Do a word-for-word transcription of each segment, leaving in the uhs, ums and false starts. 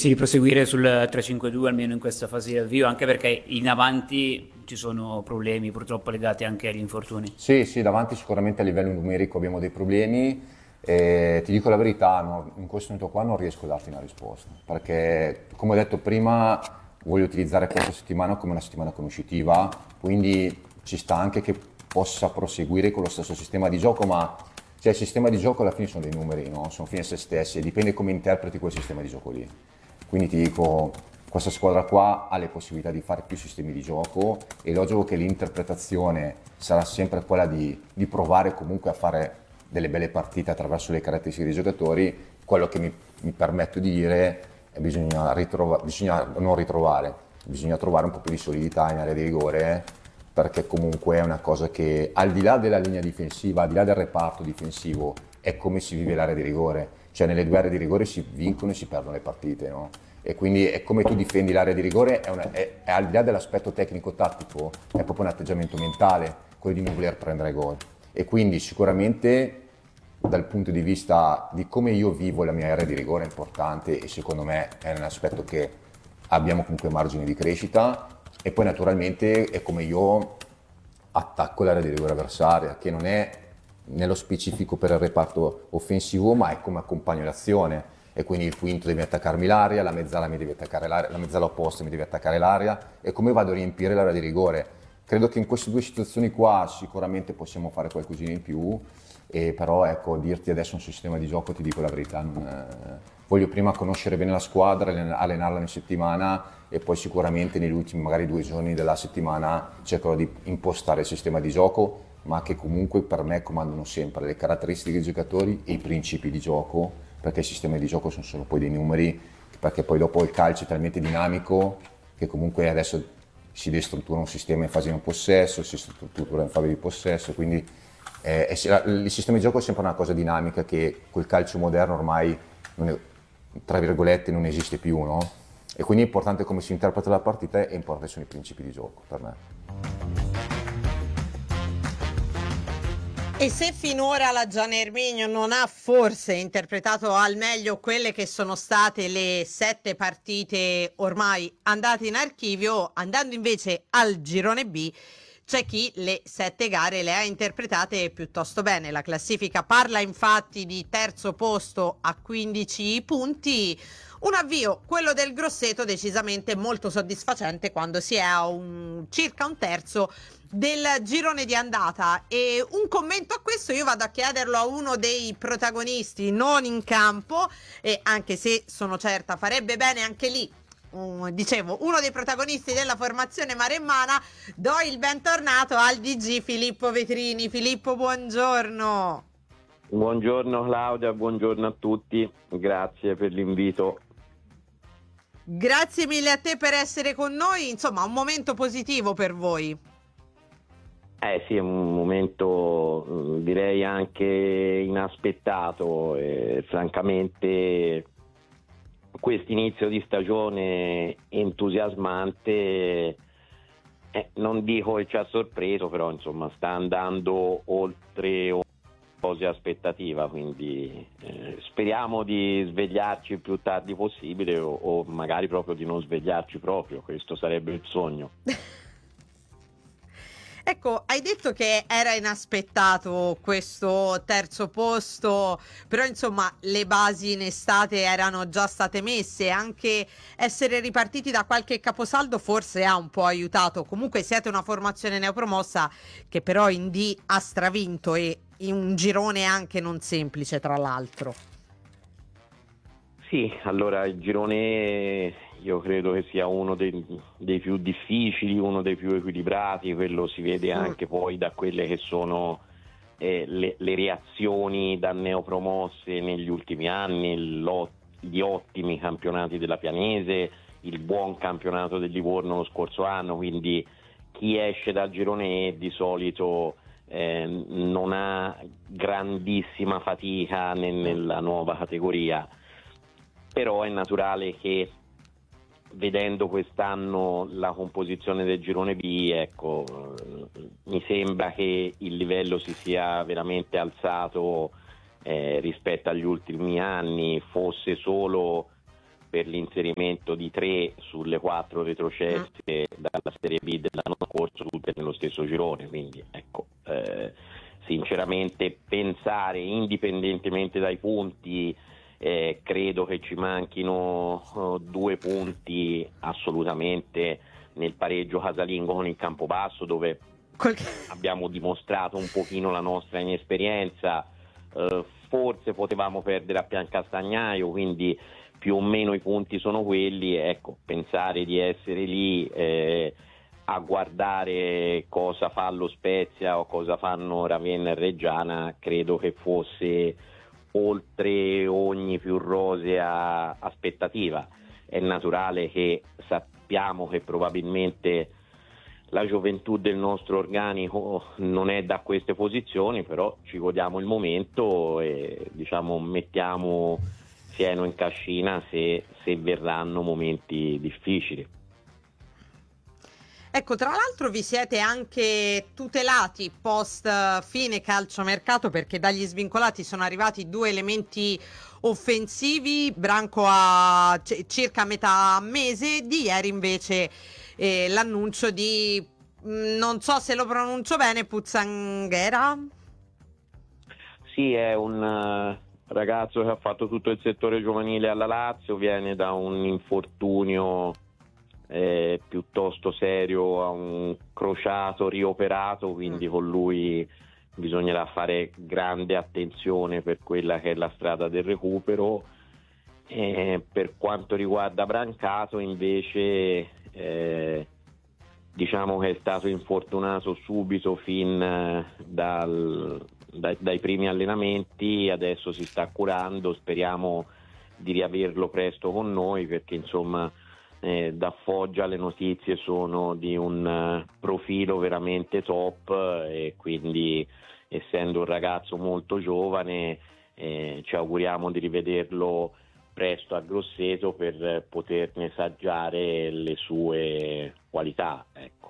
Pensi di proseguire sul tre cinque due almeno in questa fase di avvio, anche perché in avanti ci sono problemi purtroppo legati anche agli infortuni? Sì, sì, davanti sicuramente a livello numerico abbiamo dei problemi. E ti dico la verità, no, in questo momento qua non riesco a darti una risposta, perché come ho detto prima voglio utilizzare questa settimana come una settimana conoscitiva, quindi ci sta anche che possa proseguire con lo stesso sistema di gioco, ma cioè, il sistema di gioco alla fine sono dei numeri, no? Sono fine a se stessi e dipende come interpreti quel sistema di gioco lì. Quindi ti dico, questa squadra qua ha le possibilità di fare più sistemi di gioco e logico che l'interpretazione sarà sempre quella di, di provare comunque a fare delle belle partite attraverso le caratteristiche dei giocatori. Quello che mi, mi permetto di dire è bisogna, ritrova, bisogna non ritrovare, bisogna trovare un po' più di solidità in area di rigore, perché comunque è una cosa che al di là della linea difensiva, al di là del reparto difensivo, è come si vive l'area di rigore, cioè nelle due aree di rigore si vincono e si perdono le partite, no? E quindi è come tu difendi l'area di rigore, è, una, è, è al di là dell'aspetto tecnico-tattico, è proprio un atteggiamento mentale, quello di non voler prendere gol. E quindi sicuramente dal punto di vista di come io vivo la mia area di rigore è importante e secondo me è un aspetto che abbiamo comunque margini di crescita. E poi naturalmente è come io attacco l'area di rigore avversaria, che non è nello specifico per il reparto offensivo, ma è come accompagno l'azione. E quindi il quinto deve attaccarmi l'area, la mezzala mi deve attaccare l'area, la mezzala opposta mi deve attaccare l'area, e come vado a riempire l'area di rigore. Credo che in queste due situazioni qua sicuramente possiamo fare qualcosina in più, e però ecco, dirti adesso un sistema di gioco, ti dico la verità, non, eh, voglio prima conoscere bene la squadra, allenarla in settimana e poi sicuramente negli ultimi magari due giorni della settimana cercherò di impostare il sistema di gioco, ma che comunque per me comandano sempre le caratteristiche dei giocatori e i principi di gioco, perché i sistemi di gioco sono solo poi dei numeri, perché poi dopo il calcio è talmente dinamico che comunque adesso si destruttura un sistema in fase di possesso, si struttura in fase di possesso, quindi eh, il sistema di gioco è sempre una cosa dinamica che col calcio moderno ormai non è, tra virgolette non esiste più, no? E quindi è importante come si interpreta la partita e importanti sono i principi di gioco per me. E se finora la Gian Erminio non ha forse interpretato al meglio quelle che sono state le sette partite ormai andate in archivio, andando invece al girone B, c'è chi le sette gare le ha interpretate piuttosto bene. La classifica parla infatti di terzo posto a quindici punti. Un avvio, quello del Grosseto, decisamente molto soddisfacente quando si è a un, circa un terzo del girone di andata. E un commento a questo io vado a chiederlo a uno dei protagonisti non in campo, e anche se sono certa farebbe bene anche lì, um, dicevo, uno dei protagonisti della formazione maremmana. Do il bentornato al D G Filippo Vetrini. Filippo, buongiorno. Buongiorno Claudia, buongiorno a tutti, grazie per l'invito. Grazie mille a te per essere con noi, insomma un momento positivo per voi. Eh sì, è un momento direi anche inaspettato, e francamente questo inizio di stagione entusiasmante, eh, non dico che ci ha sorpreso, però insomma sta andando oltre ogni aspettativa, quindi eh, speriamo di svegliarci il più tardi possibile o, o magari proprio di non svegliarci proprio, questo sarebbe il sogno. Ecco, hai detto che era inaspettato questo terzo posto, però insomma le basi in estate erano già state messe, anche essere ripartiti da qualche caposaldo forse ha un po' aiutato. Comunque siete una formazione neopromossa che però in D ha stravinto, e in un girone anche non semplice tra l'altro. Sì, allora il girone io credo che sia uno dei, dei più difficili, uno dei più equilibrati, quello si vede anche poi da quelle che sono eh, le, le reazioni da neopromosse negli ultimi anni, gli ottimi campionati della Pianese, il buon campionato del Livorno lo scorso anno, quindi chi esce dal girone E di solito eh, non ha grandissima fatica nel, nella nuova categoria. Però è naturale che vedendo quest'anno la composizione del girone B, ecco, mi sembra che il livello si sia veramente alzato eh, rispetto agli ultimi anni, fosse solo per l'inserimento di tre sulle quattro retrocesse dalla Serie B dell'anno scorso, tutte nello stesso girone, quindi ecco, eh, sinceramente pensare indipendentemente dai punti, eh, credo che ci manchino uh, due punti assolutamente nel pareggio casalingo con il Campobasso, dove Col- abbiamo dimostrato un pochino la nostra inesperienza, eh, forse potevamo perdere a Piancastagnaio, quindi più o meno i punti sono quelli, ecco, pensare di essere lì eh, a guardare cosa fa lo Spezia o cosa fanno Ravenna e Reggiana, credo che fosse oltre ogni più rosea aspettativa. È naturale che sappiamo che probabilmente la gioventù del nostro organico non è da queste posizioni, però ci godiamo il momento e diciamo mettiamo fieno in cascina se, se verranno momenti difficili. Ecco, tra l'altro vi siete anche tutelati post eh, fine calciomercato, perché dagli svincolati sono arrivati due elementi offensivi, Branco a c- circa metà mese, di ieri invece eh, l'annuncio di, mh, non so se lo pronuncio bene, Puzzanghera? Sì, è un uh, ragazzo che ha fatto tutto il settore giovanile alla Lazio, viene da un infortunio eh, piuttosto serio, a un crociato rioperato, quindi con lui bisognerà fare grande attenzione per quella che è la strada del recupero. Eh, per quanto riguarda Brancato invece eh, diciamo che è stato infortunato subito fin eh, dal, dai, dai primi allenamenti, adesso si sta curando, speriamo di riaverlo presto con noi, perché insomma eh, da Foggia le notizie sono di un uh, profilo veramente top e quindi essendo un ragazzo molto giovane eh, ci auguriamo di rivederlo presto a Grosseto per poterne saggiare le sue qualità, ecco.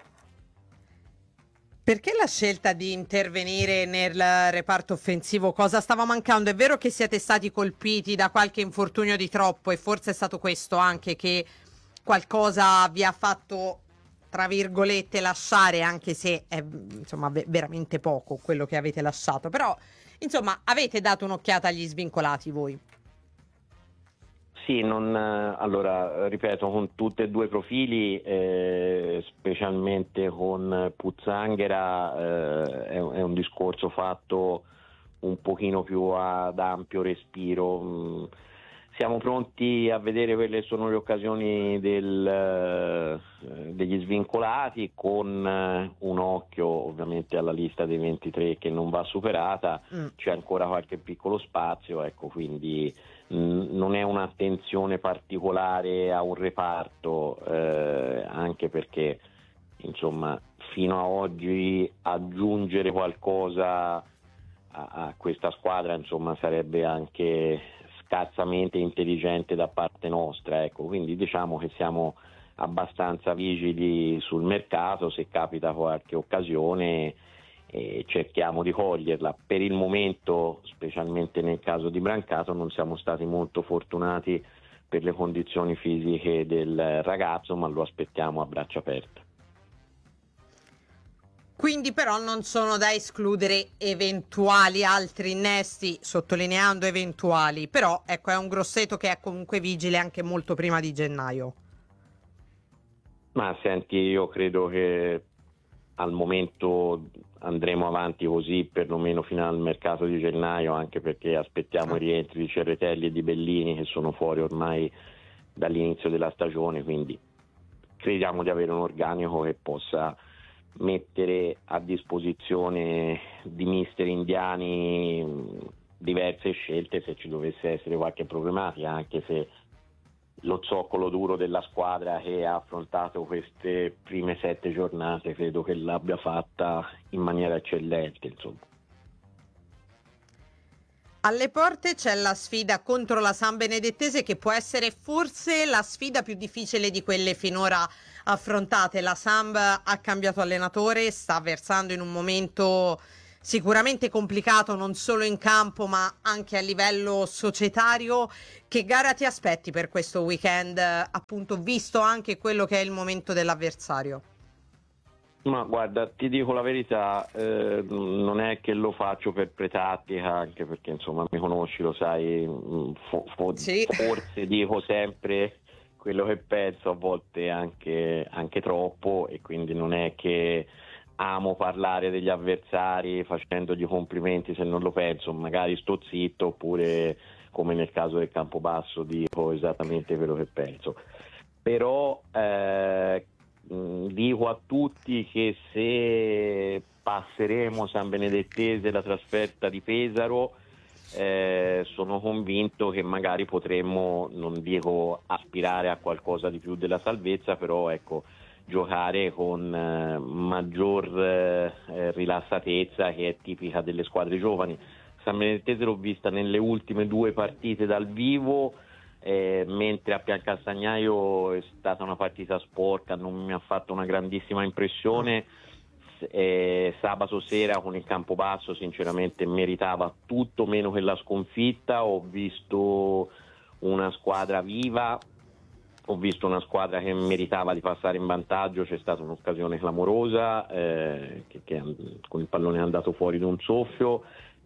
Perché la scelta di intervenire nel reparto offensivo? Cosa stava mancando? È vero che siete stati colpiti da qualche infortunio di troppo e forse è stato questo anche che qualcosa vi ha fatto, tra virgolette, lasciare, anche se è insomma ve- veramente poco quello che avete lasciato, però insomma avete dato un'occhiata agli svincolati voi. Sì, non, allora ripeto, con tutti e due i profili, eh, specialmente con Puzzanghera, eh, è, è un discorso fatto un pochino più ad ampio respiro. Mm, siamo pronti a vedere quelle sono le occasioni del, eh, degli svincolati, con eh, un occhio ovviamente alla lista dei ventitré che non va superata, Mm. c'è ancora qualche piccolo spazio, ecco, quindi non è un'attenzione particolare a un reparto, eh, anche perché insomma fino a oggi aggiungere qualcosa a, a questa squadra insomma sarebbe anche scarsamente intelligente da parte nostra, ecco, quindi diciamo che siamo abbastanza vigili sul mercato, se capita qualche occasione e cerchiamo di coglierla. Per il momento, specialmente nel caso di Brancato, non siamo stati molto fortunati per le condizioni fisiche del ragazzo, ma lo aspettiamo a braccia aperte. Quindi però non sono da escludere eventuali altri innesti, sottolineando eventuali, però ecco è un Grosseto che è comunque vigile anche molto prima di gennaio. Ma senti, io credo che al momento andremo avanti così perlomeno fino al mercato di gennaio, anche perché aspettiamo i rientri di Cerretelli e di Bellini che sono fuori ormai dall'inizio della stagione, quindi crediamo di avere un organico che possa mettere a disposizione di mister indiani diverse scelte se ci dovesse essere qualche problematica, anche se lo zoccolo duro della squadra che ha affrontato queste prime sette giornate credo che l'abbia fatta in maniera eccellente, insomma. Alle porte c'è la sfida contro la San Benedettese, che può essere forse la sfida più difficile di quelle finora affrontate. La Samb ha cambiato allenatore, sta versando in un momento sicuramente complicato non solo in campo ma anche a livello societario. Che gara ti aspetti per questo weekend, appunto visto anche quello che è il momento dell'avversario? Ma guarda, ti dico la verità, eh, non è che lo faccio per pretattica, anche perché insomma mi conosci, lo sai, fo- fo- Sì. forse dico sempre quello che penso, a volte anche, anche troppo, e quindi non è che amo parlare degli avversari facendogli complimenti se non lo penso, magari sto zitto, oppure come nel caso del Campobasso dico esattamente quello che penso. Però eh, dico a tutti che se passeremo San Benedettese la trasferta di Pesaro, eh, sono convinto che magari potremmo, non dico aspirare a qualcosa di più della salvezza, però ecco, giocare con eh, maggior eh, rilassatezza, che è tipica delle squadre giovani. San Benedettese l'ho vista nelle ultime due partite dal vivo, Eh, mentre a Piancastagnaio è stata una partita sporca, non mi ha fatto una grandissima impressione. Eh, sabato sera con il Campobasso sinceramente meritava tutto meno che la sconfitta. Ho visto una squadra viva, ho visto una squadra che meritava di passare in vantaggio, c'è stata un'occasione clamorosa, eh, che, che con il pallone è andato fuori da un soffio.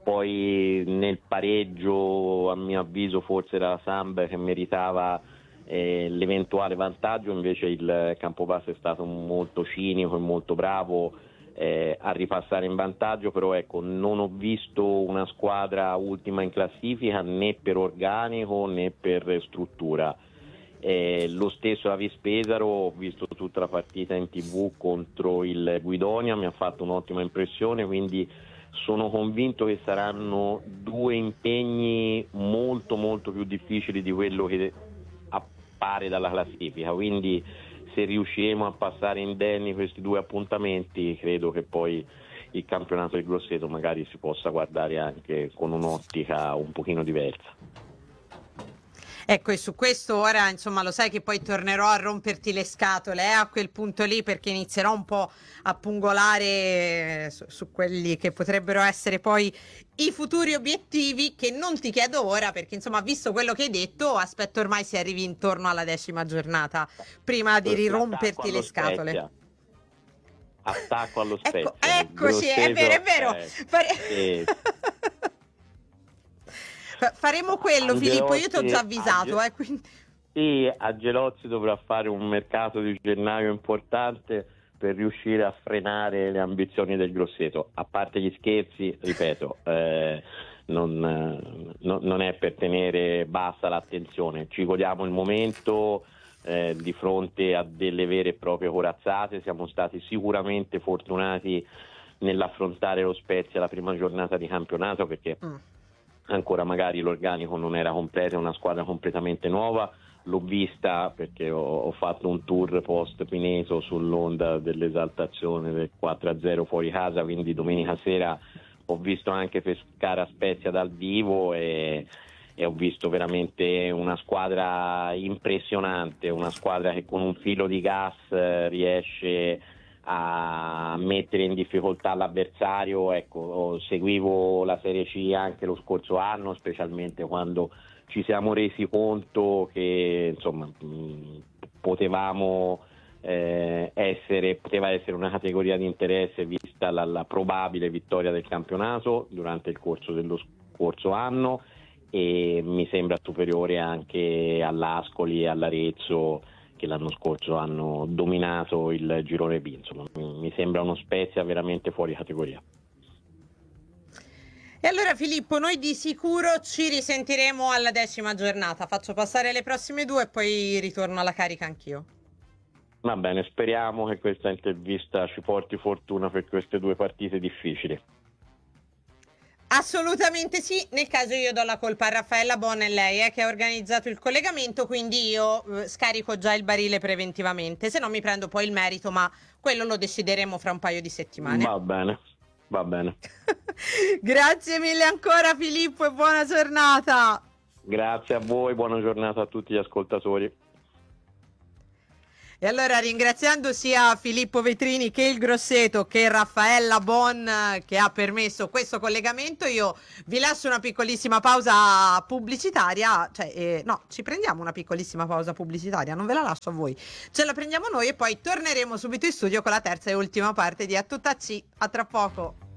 Poi nel pareggio, a mio avviso, forse era la Samb che meritava eh, l'eventuale vantaggio, invece il Campobasso è stato molto cinico e molto bravo eh, a ripassare in vantaggio. Però ecco, non ho visto una squadra ultima in classifica né per organico né per struttura. Eh, lo stesso Avis Pesaro, ho visto tutta la partita in tv contro il Guidonia, mi ha fatto un'ottima impressione, quindi sono convinto che saranno due impegni molto molto più difficili di quello che appare dalla classifica, quindi se riusciremo a passare indenni questi due appuntamenti, credo che poi il campionato del Grosseto magari si possa guardare anche con un'ottica un pochino diversa. Ecco, e su questo ora, insomma, lo sai che poi tornerò a romperti le scatole eh, a quel punto lì, perché inizierò un po' a pungolare su, su quelli che potrebbero essere poi i futuri obiettivi, che non ti chiedo ora, perché insomma, visto quello che hai detto, aspetto ormai si arrivi intorno alla decima giornata, prima di riromperti le scatole. Spezia. Attacco allo Spezia. Ecco, eccoci, Grosseto, è vero, è vero. eh, Fare... eh. Faremo quello, Angelozzi, Filippo, io ti ho già avvisato. Ange- Eh, quindi... Sì, Angelozzi dovrà fare un mercato di gennaio importante per riuscire a frenare le ambizioni del Grosseto. A parte gli scherzi, ripeto, eh, non, no, non è per tenere bassa l'attenzione, ci godiamo il momento eh, di fronte a delle vere e proprie corazzate. Siamo stati sicuramente fortunati nell'affrontare lo Spezia la prima giornata di campionato, perché mm. ancora magari l'organico non era completo, è una squadra completamente nuova. L'ho vista perché ho, ho fatto un tour post Pineto sull'onda dell'esaltazione del quattro a zero fuori casa, quindi domenica sera ho visto anche Pescara Spezia dal vivo e, e ho visto veramente una squadra impressionante, una squadra che con un filo di gas eh, riesce a mettere in difficoltà l'avversario. Ecco, seguivo la Serie C anche lo scorso anno, specialmente quando ci siamo resi conto che insomma mh, potevamo eh, essere poteva essere una categoria di interesse vista la, la probabile vittoria del campionato durante il corso dello scorso anno, e mi sembra superiore anche all'Ascoli e all'Arezzo, che l'anno scorso hanno dominato il girone B. Insomma, mi sembra uno Spezia veramente fuori categoria. E allora Filippo, noi di sicuro ci risentiremo alla decima giornata. Faccio passare le prossime due e poi ritorno alla carica anch'io. Va bene, speriamo che questa intervista ci porti fortuna per queste due partite difficili. Assolutamente sì, nel caso io do la colpa a Raffaella Bona e lei eh, che ha organizzato il collegamento, quindi io eh, scarico già il barile preventivamente, se no mi prendo poi il merito, ma quello lo decideremo fra un paio di settimane. Va bene, va bene. Grazie mille ancora Filippo e buona giornata. Grazie a voi, buona giornata a tutti gli ascoltatori. E allora, ringraziando sia Filippo Vetrini che il Grosseto che Raffaella Bon eh, che ha permesso questo collegamento, io vi lascio una piccolissima pausa pubblicitaria, cioè eh, no, ci prendiamo una piccolissima pausa pubblicitaria, non ve la lascio a voi, ce la prendiamo noi e poi torneremo subito in studio con la terza e ultima parte di A Tutta C. A tra poco.